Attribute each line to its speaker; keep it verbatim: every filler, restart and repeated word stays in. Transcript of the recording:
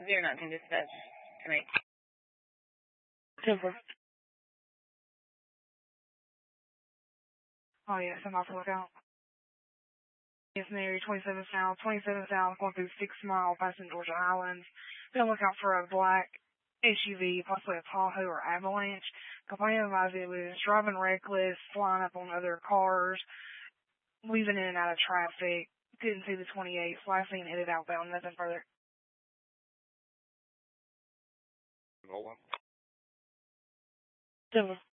Speaker 1: zero nineteen dispatch. Tonight.
Speaker 2: Timber. Oh, yes, I'm off the lookout. Yes, Mary, twenty-seven South, twenty-seven South, going through six mile, passing Georgia Highlands. Be on the lookout for a black S U V, possibly a Tahoe or Avalanche. Complaint advised it was driving reckless, flying up on other cars, weaving in and out of traffic. Couldn't see the twenty-eight. Last seen headed outbound, nothing further.
Speaker 3: Nolan.
Speaker 2: Silver.